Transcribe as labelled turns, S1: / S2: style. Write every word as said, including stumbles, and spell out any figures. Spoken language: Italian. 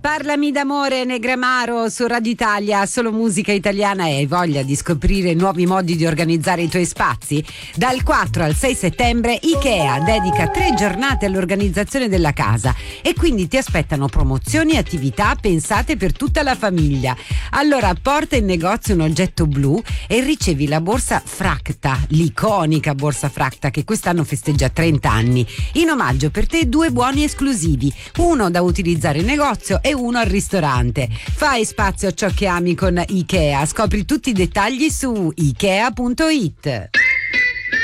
S1: Parlami d'amore, Negramaro su Radio Italia, solo musica italiana. E hai voglia di scoprire nuovi modi di organizzare i tuoi spazi? Dal quattro al sei settembre IKEA dedica tre giornate all'organizzazione della casa e quindi ti aspettano promozioni e attività pensate per tutta la famiglia. Allora porta in negozio un oggetto blu e ricevi la borsa Fracta, l'iconica borsa Fracta che quest'anno festeggia trenta anni. In omaggio per te due buoni esclusivi, uno da utilizzare in negozio e uno al ristorante. Fai spazio a ciò che ami con IKEA. Scopri tutti i dettagli su ikea punto it.